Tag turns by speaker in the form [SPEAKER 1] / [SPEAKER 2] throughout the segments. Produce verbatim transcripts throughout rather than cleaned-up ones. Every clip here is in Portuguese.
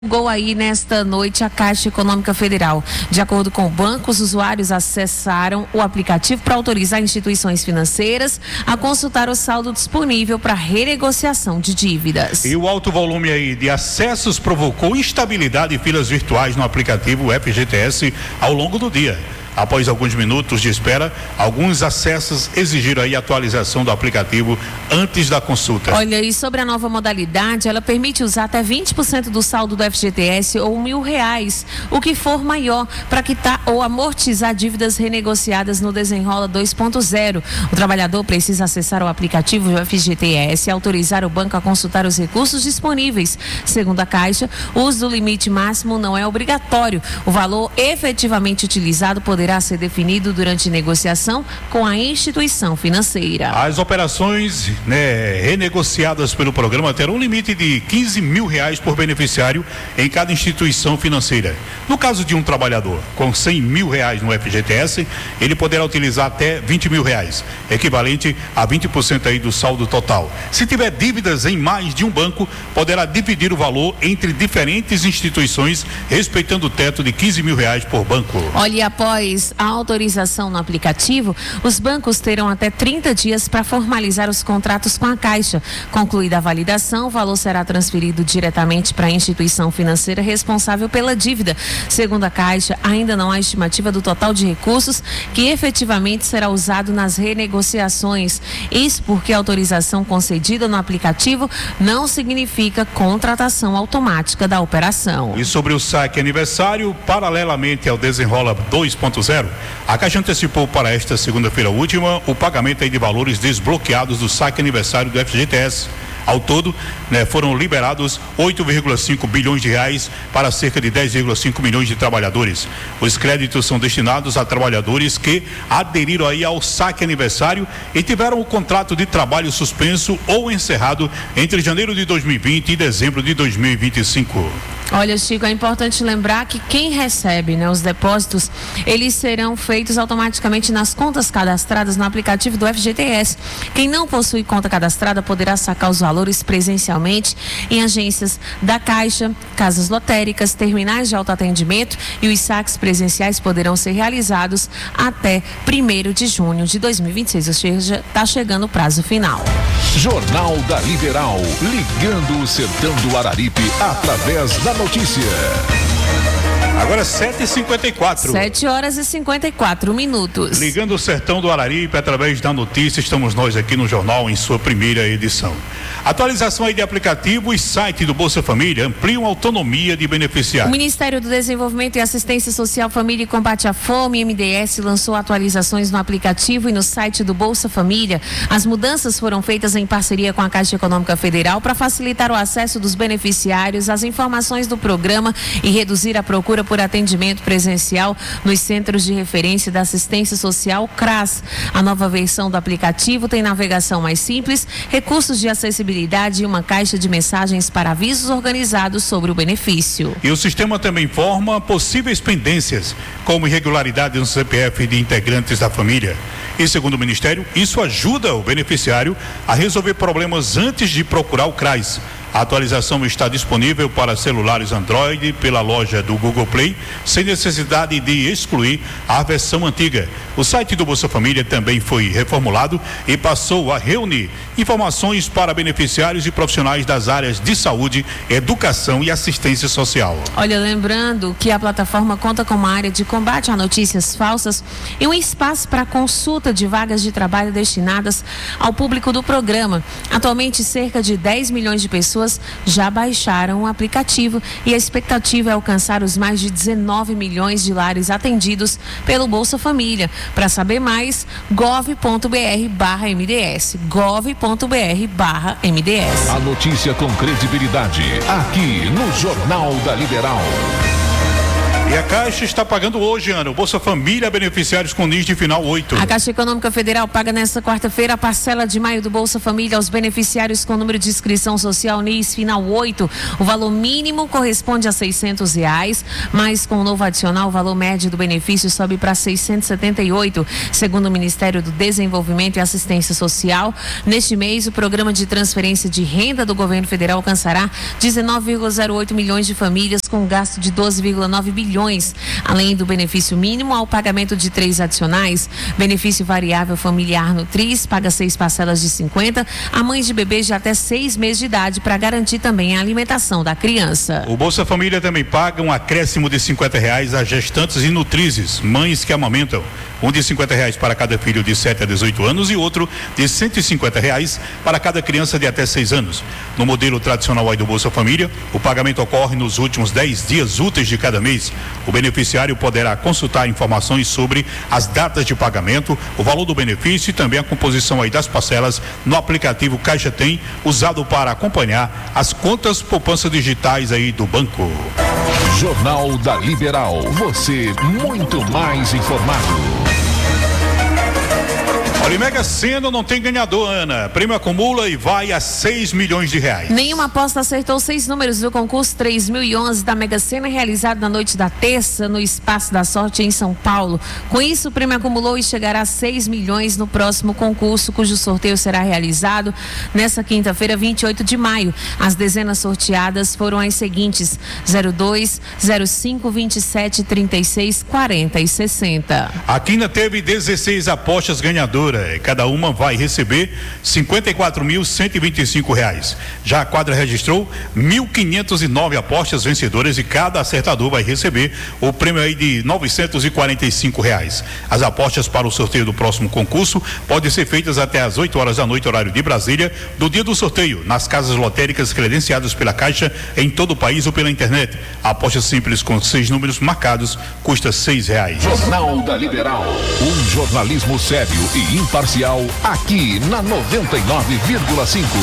[SPEAKER 1] Chegou aí nesta noite a Caixa Econômica Federal. De acordo com o banco, os usuários acessaram o aplicativo para autorizar instituições financeiras a consultar o saldo disponível para renegociação de dívidas.
[SPEAKER 2] E o alto volume aí de acessos provocou instabilidade e filas virtuais no aplicativo F G T S ao longo do dia. Após alguns minutos de espera, alguns acessos exigiram aí a atualização do aplicativo antes da consulta.
[SPEAKER 1] Olha, e sobre a nova modalidade, ela permite usar até vinte por cento do saldo do F G T S ou mil reais, o que for maior, para quitar ou amortizar dívidas renegociadas no Desenrola dois ponto zero. O trabalhador precisa acessar o aplicativo do F G T S e autorizar o banco a consultar os recursos disponíveis. Segundo a Caixa, o uso do limite máximo não é obrigatório. O valor efetivamente utilizado poderá poderá ser definido durante negociação com a instituição financeira.
[SPEAKER 2] As operações, né, renegociadas pelo programa terão um limite de quinze mil reais por beneficiário em cada instituição financeira. No caso de um trabalhador com cem mil reais no F G T S, ele poderá utilizar até vinte mil reais, equivalente a vinte por cento aí do saldo total. Se tiver dívidas em mais de um banco, poderá dividir o valor entre diferentes instituições, respeitando o teto de quinze mil reais por banco.
[SPEAKER 1] Olha, após a autorização no aplicativo, os bancos terão até trinta dias para formalizar os contratos com a Caixa. Concluída a validação, o valor será transferido diretamente para a instituição financeira responsável pela dívida. Segundo a Caixa, ainda não há estimativa do total de recursos que efetivamente será usado nas renegociações. Isso porque a autorização concedida no aplicativo não significa contratação automática da operação.
[SPEAKER 2] E sobre o saque aniversário, paralelamente ao Desenrola dois ponto zero, a Caixa antecipou para esta segunda-feira última o pagamento aí de valores desbloqueados do saque aniversário do F G T S. Ao todo, né, foram liberados oito vírgula cinco bilhões de reais para cerca de dez vírgula cinco milhões de trabalhadores. Os créditos são destinados a trabalhadores que aderiram aí ao saque aniversário e tiveram o contrato de trabalho suspenso ou encerrado entre janeiro de dois mil e vinte e dezembro de dois mil e vinte e cinco.
[SPEAKER 1] Olha, Chico, é importante lembrar que quem recebe, né, os depósitos, eles serão feitos automaticamente nas contas cadastradas no aplicativo do F G T S. Quem não possui conta cadastrada poderá sacar os valores presencialmente em agências da Caixa, casas lotéricas, terminais de autoatendimento, e os saques presenciais poderão ser realizados até primeiro de junho de dois mil e vinte e seis, ou seja, está chegando o prazo final.
[SPEAKER 3] Jornal da Liberal, ligando o sertão do Araripe através da notícia.
[SPEAKER 2] Agora sete e cinquenta e quatro.
[SPEAKER 1] sete horas e cinquenta e quatro minutos.
[SPEAKER 2] Ligando o sertão do Araripe através da notícia, estamos nós aqui no jornal em sua primeira edição. Atualização aí de aplicativo e site do Bolsa Família ampliam a autonomia de beneficiários.
[SPEAKER 1] O Ministério do Desenvolvimento e Assistência Social, Família e Combate à Fome, M D S, lançou atualizações no aplicativo e no site do Bolsa Família. As mudanças foram feitas em parceria com a Caixa Econômica Federal para facilitar o acesso dos beneficiários às informações do programa e reduzir a procura por atendimento presencial nos Centros de Referência da Assistência Social, CRAS. A nova versão do aplicativo tem navegação mais simples, recursos de acessibilidade e uma caixa de mensagens para avisos organizados sobre o benefício.
[SPEAKER 2] E o sistema também informa possíveis pendências, como irregularidade no C P F de integrantes da família. E segundo o Ministério, isso ajuda o beneficiário a resolver problemas antes de procurar o CRAS. A atualização está disponível para celulares Android pela loja do Google Play, sem necessidade de excluir a versão antiga. O site do Bolsa Família também foi reformulado e passou a reunir informações para beneficiários e profissionais das áreas de saúde, educação e assistência social.
[SPEAKER 1] Olha, lembrando que a plataforma conta com uma área de combate a notícias falsas e um espaço para consulta de vagas de trabalho destinadas ao público do programa. Atualmente, cerca de dez milhões de pessoas já baixaram o aplicativo e a expectativa é alcançar os mais de dezenove milhões de lares atendidos pelo Bolsa Família. Para saber mais, gov ponto br barra M D S, gov ponto br barra M D S.
[SPEAKER 3] A notícia com credibilidade, aqui no Jornal da Liberal.
[SPEAKER 2] E a Caixa está pagando hoje, Ana, o Bolsa Família, beneficiários com N I S de final oito.
[SPEAKER 1] A Caixa Econômica Federal paga nesta quarta-feira a parcela de maio do Bolsa Família aos beneficiários com número de inscrição social N I S final oito. O valor mínimo corresponde a seiscentos reais, mas com o novo adicional, o valor médio do benefício sobe para seiscentos e setenta e oito. Segundo o Ministério do Desenvolvimento e Assistência Social, neste mês o programa de transferência de renda do governo federal alcançará dezenove vírgula zero oito milhões de famílias com gasto de doze vírgula nove bilhões. Além do benefício mínimo, ao pagamento de três adicionais. Benefício variável familiar Nutris paga seis parcelas de cinquenta a mães de bebês de até seis meses de idade para garantir também a alimentação da criança.
[SPEAKER 2] O Bolsa Família também paga um acréscimo de cinquenta reais a gestantes e nutrizes, mães que amamentam. Um de cinquenta reais para cada filho de sete a dezoito anos e outro de cento e cinquenta reais para cada criança de até seis anos. No modelo tradicional aí do Bolsa Família, o pagamento ocorre nos últimos dez dias úteis de cada mês. O beneficiário poderá consultar informações sobre as datas de pagamento, o valor do benefício e também a composição aí das parcelas no aplicativo Caixa Tem, usado para acompanhar as contas poupança digitais aí do banco.
[SPEAKER 3] Jornal da Liberal, você muito mais informado.
[SPEAKER 2] Olha, Mega Sena não tem ganhador, Ana. Prêmio acumula e vai a seis milhões de reais.
[SPEAKER 1] Nenhuma aposta acertou seis números do concurso três mil e onze da Mega Sena, realizado na noite da terça no Espaço da Sorte em São Paulo. Com isso, o prêmio acumulou e chegará a seis milhões no próximo concurso, cujo sorteio será realizado nesta quinta-feira, vinte e oito de maio. As dezenas sorteadas foram as seguintes: zero dois, zero cinco, vinte e sete, trinta e seis, quarenta e sessenta.
[SPEAKER 2] A Quina teve dezesseis apostas ganhadoras. Cada uma vai receber cinquenta e quatro mil, cento e vinte e cinco reais. Já a quadra registrou mil quinhentas e nove apostas vencedoras e cada acertador vai receber o prêmio aí de novecentos e quarenta e cinco reais. As apostas para o sorteio do próximo concurso podem ser feitas até às oito horas da noite, horário de Brasília, do dia do sorteio, nas casas lotéricas credenciadas pela Caixa em todo o país ou pela internet. A aposta simples com seis números marcados custa seis reais.
[SPEAKER 3] Jornal da Liberal, um jornalismo sério e imparcial aqui na noventa e nove vírgula cinco.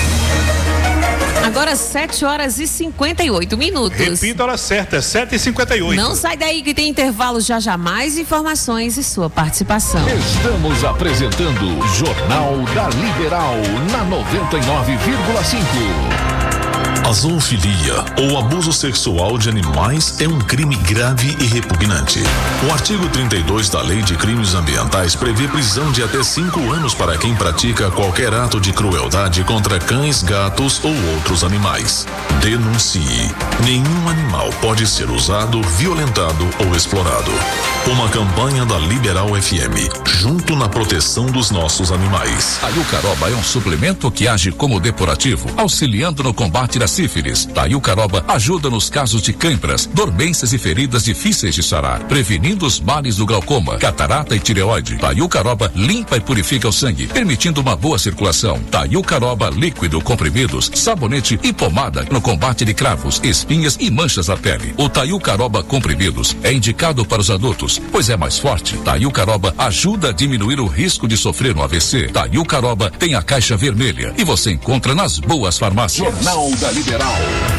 [SPEAKER 1] Agora sete horas e cinquenta e oito minutos.
[SPEAKER 2] Repita a hora certa, sete e cinquenta e oito.
[SPEAKER 1] Não sai daí que tem intervalo já já, mais informações e sua participação.
[SPEAKER 3] Estamos apresentando Jornal da Liberal na noventa e nove vírgula cinco.
[SPEAKER 4] A zoofilia ou abuso sexual de animais é um crime grave e repugnante. O artigo trinta e dois da Lei de Crimes Ambientais prevê prisão de até cinco anos para quem pratica qualquer ato de crueldade contra cães, gatos ou outros animais. Denuncie. Nenhum animal pode ser usado, violentado ou explorado. Uma campanha da Liberal F M, junto na proteção dos nossos animais.
[SPEAKER 3] A Iucaroba é um suplemento que age como depurativo, auxiliando no combate da sífilis. Taiucaroba ajuda nos casos de cãibras, dormências e feridas difíceis de sarar, prevenindo os males do glaucoma, catarata e tireoide. Taiucaroba limpa e purifica o sangue, permitindo uma boa circulação. Taiucaroba líquido, comprimidos, sabonete e pomada no combate de cravos, espinhas e manchas da pele. O Taiucaroba comprimidos é indicado para os adultos, pois é mais forte. Taiucaroba ajuda a diminuir o risco de sofrer um A V C. Taiucaroba tem a caixa vermelha e você encontra nas boas farmácias. Jornal da Liberal.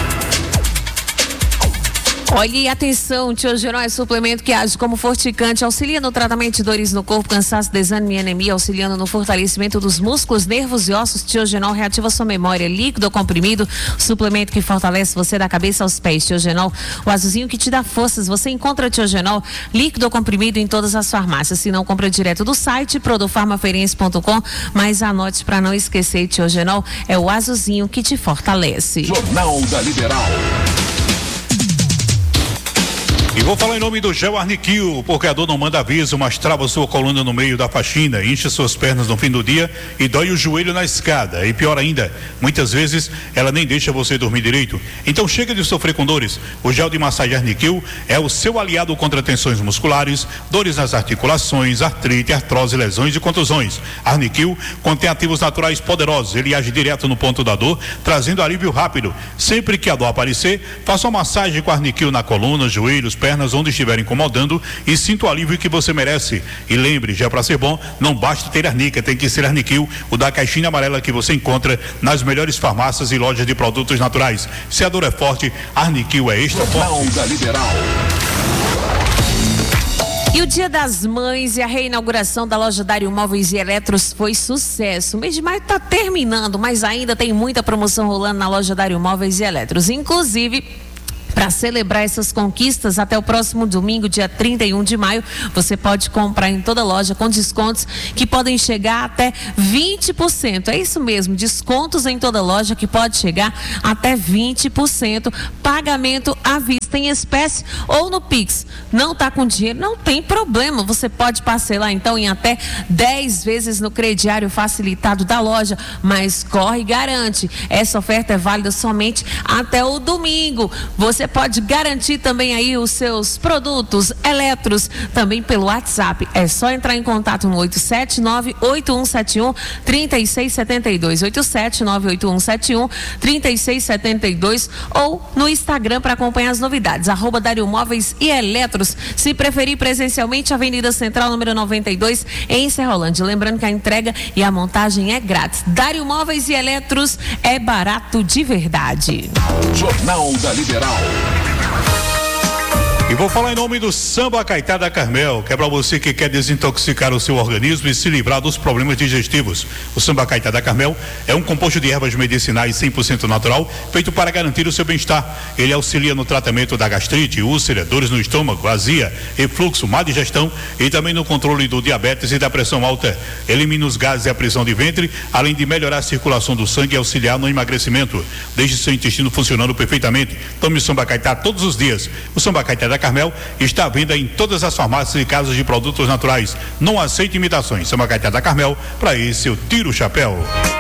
[SPEAKER 1] Olhe, atenção, Tiogeron é suplemento que age como forticante, auxilia no tratamento de dores no corpo, cansaço, desânimo e anemia, auxiliando no fortalecimento dos músculos, nervos e ossos. Tiogenol reativa sua memória, líquido ou comprimido, suplemento que fortalece você da cabeça aos pés. Tiogenol, o azulzinho que te dá forças. Você encontra Tiogenol líquido ou comprimido em todas as farmácias. Se não, compra direto do site produfarmafeirense ponto com, mas anote para não esquecer, Tiogenol é o azulzinho que te fortalece.
[SPEAKER 3] Jornal da Liberal.
[SPEAKER 2] E vou falar em nome do Gel Arniquil. O porqueador não manda aviso, mas trava sua coluna no meio da faxina, incha suas pernas no fim do dia e dói o joelho na escada. E pior ainda, muitas vezes ela nem deixa você dormir direito. Então chega de sofrer com dores. O gel de massagem Arniquil é o seu aliado contra tensões musculares, dores nas articulações, artrite, artrose, lesões e contusões. Arniquil contém ativos naturais poderosos. Ele age direto no ponto da dor, trazendo alívio rápido. Sempre que a dor aparecer, faça uma massagem com Arniquil na coluna, joelhos, pernas, onde estiver incomodando e sinta o alívio que você merece. E lembre, já para ser bom, não basta ter Arnica, tem que ser Arniquil, o da caixinha amarela que você encontra nas melhores farmácias e lojas de produtos naturais. Se a dor é forte, Arniquil é extra forte.
[SPEAKER 3] Da Liberal.
[SPEAKER 1] E o Dia das Mães e a reinauguração da loja Dário Móveis e Eletros foi sucesso. O mês de maio está terminando, mas ainda tem muita promoção rolando na loja Dário Móveis e Eletros. Inclusive, para celebrar essas conquistas, até o próximo domingo, dia trinta e um de maio, você pode comprar em toda loja com descontos que podem chegar até vinte por cento. É isso mesmo, descontos em toda loja que pode chegar até vinte por cento. Pagamento à vista em espécie ou no Pix. Não está com dinheiro? Não tem problema. Você pode parcelar então em até dez vezes no crediário facilitado da loja. Mas corre e garante. Essa oferta é válida somente até o domingo. Você pode garantir também aí os seus produtos eletros também pelo WhatsApp. É só entrar em contato no oito sete nove, oito um sete um, três seis sete dois, oito sete nove, oito um sete um, três seis sete dois ou no Instagram para acompanhar as novidades, arroba Dário Móveis e Eletros. Se preferir presencialmente, Avenida Central, número noventa e dois, em Serrolândia. Lembrando que a entrega e a montagem é grátis. Dário Móveis e Eletros é barato de verdade.
[SPEAKER 3] Jornal da Liberal.
[SPEAKER 2] E vou falar em nome do Samba Caetá da Carmel, que é para você que quer desintoxicar o seu organismo e se livrar dos problemas digestivos. O Samba Caetá da Carmel é um composto de ervas medicinais cem por cento natural, feito para garantir o seu bem-estar. Ele auxilia no tratamento da gastrite, úlcera, dores no estômago, azia, refluxo, má digestão e também no controle do diabetes e da pressão alta. Elimina os gases e a prisão de ventre, além de melhorar a circulação do sangue e auxiliar no emagrecimento. Deixe seu intestino funcionando perfeitamente. Tome o Samba Caetá todos os dias. O Samba Caetá da Carmel está à venda em todas as farmácias e casas de produtos naturais. Não aceite imitações. Samba Caetá da Carmel, para esse eu tiro o chapéu.